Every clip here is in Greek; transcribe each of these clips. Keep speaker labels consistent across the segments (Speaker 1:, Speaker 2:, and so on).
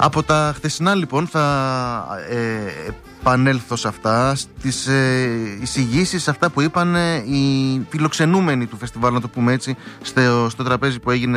Speaker 1: Από τα χθεσινά λοιπόν θα επανέλθω σε αυτά, στις εισηγήσεις, σε αυτά που είπαν οι φιλοξενούμενοι του φεστιβάλ, να το πούμε έτσι, στο τραπέζι που έγινε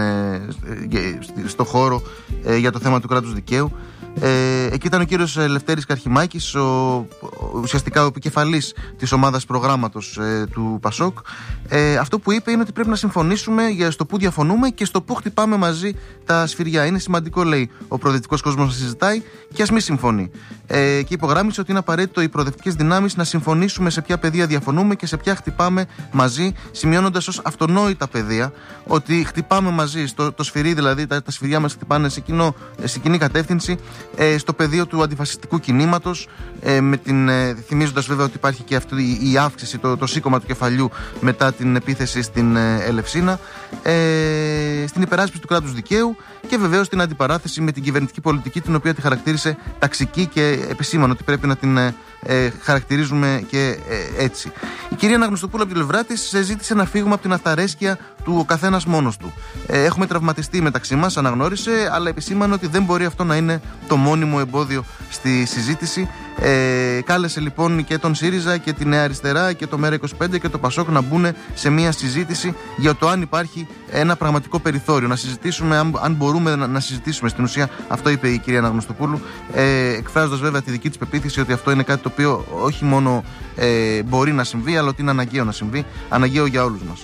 Speaker 1: στο χώρο για το θέμα του κράτους δικαίου. Εκεί ήταν ο κύριος Λευτέρης Καρχημάκης, ουσιαστικά ο επικεφαλής της ομάδας προγράμματος του Πασόκ. Αυτό που είπε είναι ότι πρέπει να συμφωνήσουμε στο που διαφωνούμε και στο που χτυπάμε μαζί τα σφυριά. Είναι σημαντικό, λέει, ο προοδευτικός κόσμος να συζητάει και ας μη συμφωνεί. Και υπογράμμισε ότι είναι απαραίτητο οι προοδευτικές δυνάμεις να συμφωνήσουμε σε ποια πεδία διαφωνούμε και σε ποια χτυπάμε μαζί, σημειώνοντας ως αυτονόητα πεδία ότι χτυπάμε μαζί, το σφυρί δηλαδή, τα σφυριά μας χτυπάνε σε κοινή κατεύθυνση, στο πεδίο του αντιφασιστικού κινήματος, θυμίζοντας βέβαια ότι υπάρχει και αυτή η αύξηση, το σήκωμα του κεφαλιού μετά την επίθεση στην Ελευσίνα, στην υπεράσπιση του κράτους δικαίου και βεβαίως στην αντιπαράθεση με την κυβερνητική πολιτική, την οποία τη χαρακτήρισε ταξική και επισήμανε ότι πρέπει να την χαρακτηρίζουμε και έτσι. Η κυρία Αναγνωστοπούλου από την πλευρά της ζήτησε να φύγουμε από την αυταρέσκεια του ο καθένας μόνος του. Έχουμε τραυματιστεί μεταξύ μας, αναγνώρισε, αλλά επισήμανε ότι δεν μπορεί αυτό να είναι το μόνιμο εμπόδιο στη συζήτηση. Κάλεσε λοιπόν και τον ΣΥΡΙΖΑ και τη Νέα Αριστερά και το ΜΕΡΑ25 και το ΠΑΣΟΚ να μπουν σε μια συζήτηση για το αν υπάρχει ένα πραγματικό περιθώριο. Να συζητήσουμε, αν μπορούμε να συζητήσουμε. Στην ουσία, αυτό είπε η κυρία Αναγνωστοπούλου, εκφράζοντας βέβαια τη δική της πεποίθηση ότι αυτό είναι κάτι το οποίο όχι μόνο μπορεί να συμβεί, αλλά ότι είναι αναγκαίο να συμβεί, αναγκαίο για όλους μας.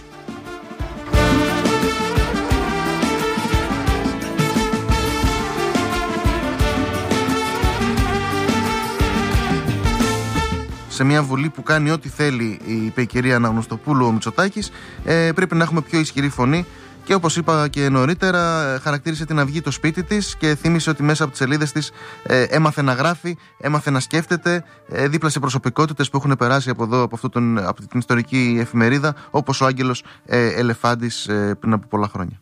Speaker 1: Σε μια Βουλή που κάνει ό,τι θέλει, είπε η κυρία Αναγνωστοπούλου, ο Μητσοτάκης, πρέπει να έχουμε πιο ισχυρή φωνή. Και όπως είπα και νωρίτερα, χαρακτήρισε την Αυγή το σπίτι της και θύμισε ότι μέσα από τις σελίδες της έμαθε να γράφει, έμαθε να σκέφτεται, δίπλα σε προσωπικότητες που έχουν περάσει από την ιστορική εφημερίδα, όπως ο Άγγελος Ελεφάντης πριν από πολλά χρόνια.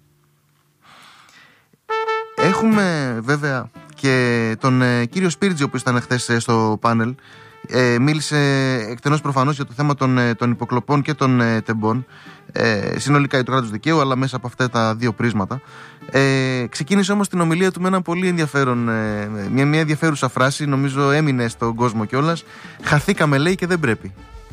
Speaker 1: Έχουμε βέβαια και τον κύριο Σπίρτζιο που ήταν χθες στο πάνελ. Μίλησε εκτενώς προφανώς για το θέμα των υποκλοπών και των τεμπών, συνολικά για το κράτος δικαίου, αλλά μέσα από αυτά τα δύο πρίσματα. Ξεκίνησε όμως την ομιλία του με ένα πολύ ενδιαφέρον, μια ενδιαφέρουσα φράση, νομίζω έμεινε στον κόσμο κιόλας. Χαθήκαμε, λέει, και δεν πρέπει.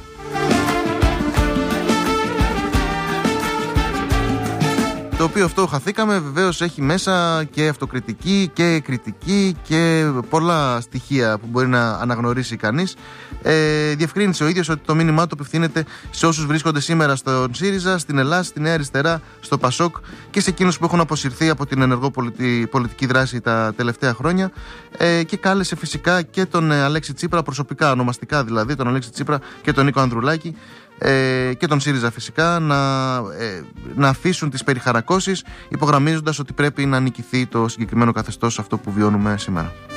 Speaker 1: Το οποίο αυτό χαθήκαμε βεβαίως έχει μέσα και αυτοκριτική και κριτική και πολλά στοιχεία που μπορεί να αναγνωρίσει κανείς. Διευκρίνησε ο ίδιος ότι το μήνυμά του απευθύνεται σε όσους βρίσκονται σήμερα στον ΣΥΡΙΖΑ, στην Ελλάδα, στη Νέα Αριστερά, στο ΠΑΣΟΚ και σε εκείνους που έχουν αποσυρθεί από την ενεργό πολιτική δράση τα τελευταία χρόνια. Και κάλεσε φυσικά και τον Αλέξη Τσίπρα, προσωπικά, ονομαστικά δηλαδή, τον Αλέξη Τσίπρα και τον Νίκο Ανδρουλάκη και τον ΣΥΡΙΖΑ φυσικά να αφήσουν τις περιχαρακώσεις, υπογραμμίζοντας ότι πρέπει να νικηθεί το συγκεκριμένο καθεστώς, αυτό που βιώνουμε σήμερα.